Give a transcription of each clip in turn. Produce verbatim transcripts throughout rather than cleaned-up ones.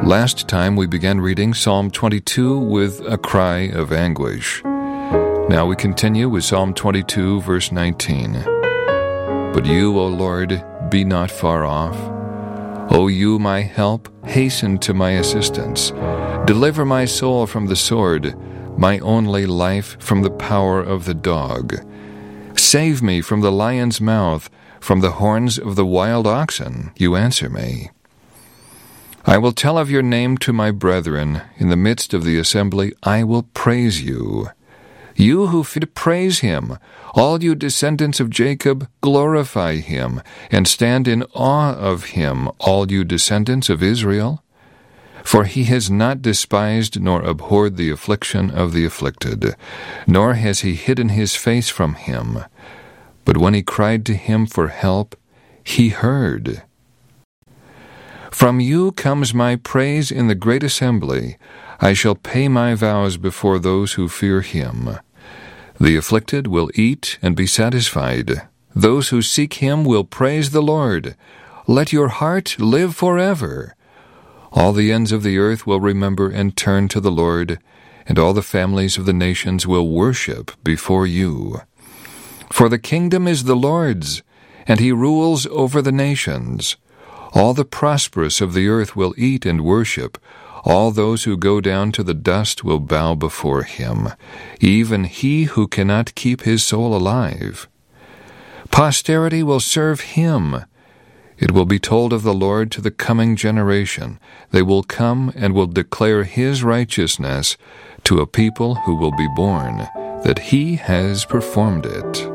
Last time we began reading Psalm twenty-two with a cry of anguish. Now we continue with Psalm twenty-two, verse nineteen. But you, O Lord, be not far off. O you, my help, hasten to my assistance. Deliver my soul from the sword, my only life from the power of the dog. Save me from the lion's mouth, from the horns of the wild oxen, you answer me. I will tell of your name to my brethren. In the midst of the assembly I will praise you. You who feed, praise him. All you descendants of Jacob, glorify him, and stand in awe of him, all you descendants of Israel. For he has not despised nor abhorred the affliction of the afflicted, nor has he hidden his face from him. But when he cried to him for help, he heard. From you comes my praise in the great assembly. I shall pay my vows before those who fear him. The afflicted will eat and be satisfied. Those who seek him will praise the Lord. Let your heart live forever. All the ends of the earth will remember and turn to the Lord, and all the families of the nations will worship before you. For the kingdom is the Lord's, and he rules over the nations. All the prosperous of the earth will eat and worship. All those who go down to the dust will bow before him, even he who cannot keep his soul alive. Posterity will serve him. It will be told of the Lord to the coming generation. They will come and will declare his righteousness to a people who will be born, that he has performed it.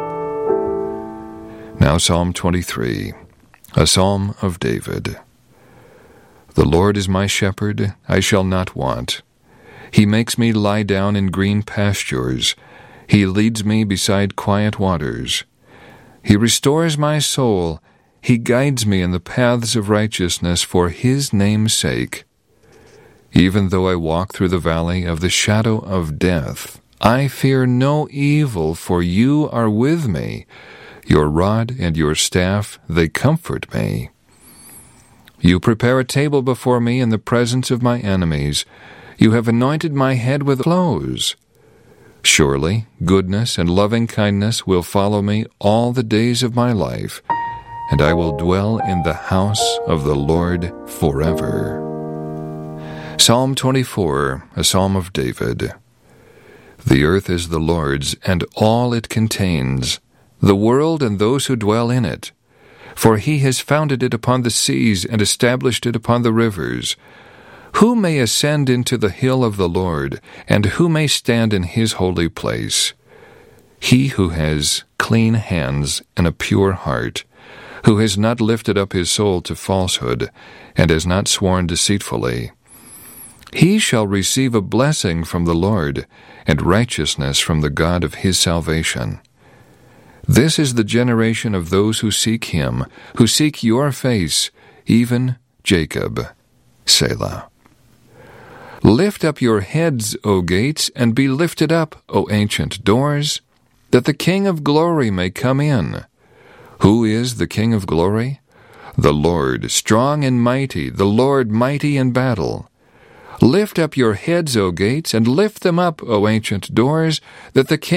Now Psalm twenty-three, a psalm of David. The Lord is my shepherd, I shall not want. He makes me lie down in green pastures. He leads me beside quiet waters. He restores my soul. He guides me in the paths of righteousness for his name's sake. Even though I walk through the valley of the shadow of death, I fear no evil, for you are with me. Your rod and your staff, they comfort me. You prepare a table before me in the presence of my enemies. You have anointed my head with clothes. Surely goodness and loving kindness will follow me all the days of my life, and I will dwell in the house of the Lord forever. Psalm twenty-four, a psalm of David. The earth is the Lord's, and all it contains, the world and those who dwell in it. For he has founded it upon the seas and established it upon the rivers. Who may ascend into the hill of the Lord, and who may stand in his holy place? He who has clean hands and a pure heart, who has not lifted up his soul to falsehood, and has not sworn deceitfully. He shall receive a blessing from the Lord, and righteousness from the God of his salvation. This is the generation of those who seek him, who seek your face, even Jacob. Selah. Lift up your heads, O gates, and be lifted up, O ancient doors, that the King of glory may come in. Who is the King of glory? The Lord, strong and mighty, the Lord mighty in battle. Lift up your heads, O gates, and lift them up, O ancient doors, that the King